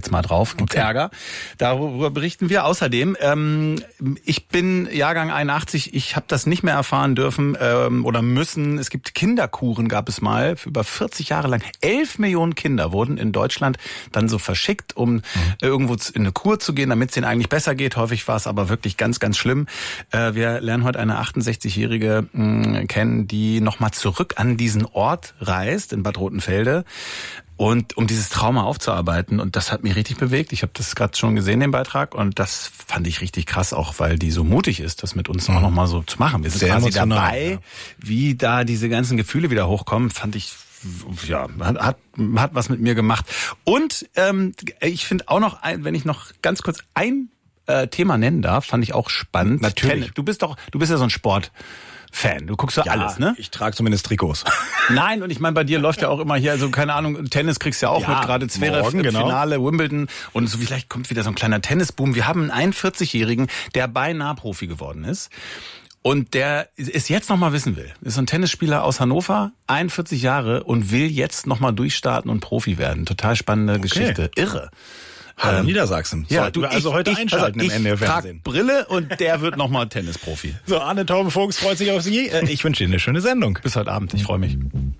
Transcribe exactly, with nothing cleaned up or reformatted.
jetzt mal drauf. Gibt's okay. Ärger. Darüber berichten wir. Außerdem, ähm, ich bin Jahrgang einundachtzig, ich habe das nicht mehr erfahren dürfen ähm, oder müssen. Es gibt Kinderkuren, gab es mal, für über vierzig Jahre lang. Elf Millionen Kinder wurden in Deutschland dann so verschickt, um mhm. irgendwo in eine Kur zu gehen, damit es ihnen eigentlich besser geht. Häufig war es aber wirklich ganz, ganz schlimm. Äh, wir lernen heute eine achtundsechzigjährige mh, kennen, die nochmal zurück an diesen Ort reist, in Bad Rotenfelde. Und um dieses Trauma aufzuarbeiten. Und das hat mich richtig bewegt. Ich habe das gerade schon gesehen, den Beitrag. Und das fand ich richtig krass, auch weil die so mutig ist, das mit uns mhm. auch nochmal so zu machen. Wir sind Sehr quasi dabei, ja. wie da diese ganzen Gefühle wieder hochkommen. Fand ich, ja, hat, hat, hat was mit mir gemacht. Und ähm, ich finde auch noch, ein, wenn ich noch ganz kurz ein äh, Thema nennen darf, fand ich auch spannend. Natürlich. Tennis. Du bist doch, du bist ja so ein Sport. Fan. Du guckst ja alles, ne? Ich trage zumindest Trikots. Nein, und ich meine, bei dir läuft ja auch immer hier, also keine Ahnung, Tennis kriegst du ja auch ja, mit, gerade Zverev im genau. Finale, Wimbledon und so vielleicht kommt wieder so ein kleiner Tennisboom. Wir haben einen einundvierzigjährigen, der beinahe Profi geworden ist. Und der es jetzt noch mal wissen will. Ist so ein Tennisspieler aus Hannover, einundvierzig Jahre und will jetzt noch mal durchstarten und Profi werden. Total spannende okay. Geschichte. Irre. Hallo ähm, Niedersachsen. Ja, Sollten du wir also ich, heute ich, einschalten also im N D R-Fernsehen. Brille und der wird nochmal Tennisprofi. So, Arne Tauben-Vogts freut sich auf Sie. Ich wünsche Ihnen eine schöne Sendung. Bis heute Abend, ich freue mich.